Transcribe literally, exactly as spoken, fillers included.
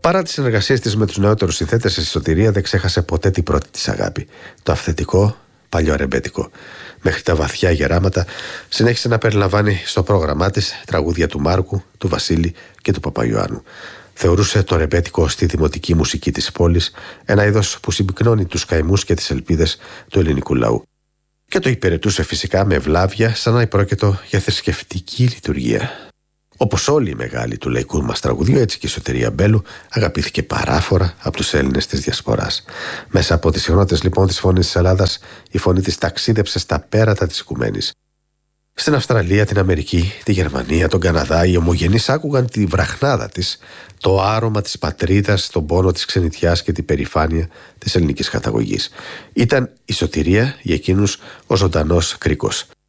Παρά τις συνεργασίες της με τους νεότερους συνθέτες, η Σωτηρία δεν ξέχασε ποτέ την πρώτη της αγάπη. Το αυθεντικό παλιορεμπέτικο. Μέχρι τα βαθιά γεράματα συνέχισε να περιλαμβάνει στο πρόγραμμά της τραγούδια του Μάρκου, του Βασίλη και του Παπαϊωάννου. Θεωρούσε το ρεμπέτικο στη δημοτική μουσική της πόλης ένα είδος που συμπυκνώνει τους καημούς και τις ελπίδες του ελληνικού λαού. Και το υπηρετούσε φυσικά με ευλάβεια, σαν να υπρόκειτο για θρησκευτική λειτουργία. Όπως όλοι οι μεγάλοι του λαϊκού μας τραγουδιού, έτσι και η Σωτηρία Μπέλου αγαπήθηκε παράφορα από τους Έλληνες της Διασποράς. Μέσα από τις συχνότητες λοιπόν της φωνής της Ελλάδας, η φωνή της ταξίδεψε στα πέρατα της οικουμένης. Στην Αυστραλία, την Αμερική, τη Γερμανία, τον Καναδά, οι ομογενείς άκουγαν τη βραχνάδα της, το άρωμα της πατρίδας, τον πόνο της ξενιτιάς και την περηφάνεια της ελληνικής καταγωγής. Ήταν η Σωτηρία για εκείνους ο ζωντανός κρίκος.